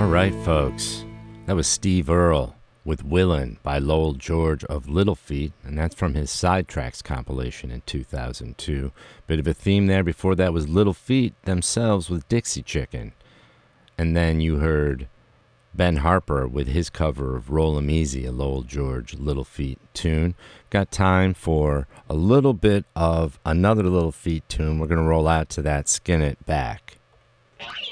All right, folks. That was Steve Earle with Willin' by Lowell George of Little Feat, and that's from his Sidetracks compilation in 2002. Bit of a theme there. Before that was Little Feat themselves with Dixie Chicken. And then you heard Ben Harper with his cover of Roll 'Em Easy, a Lowell George Little Feat tune. Got time for a little bit of another Little Feat tune. We're going to roll out to that Skin It Back.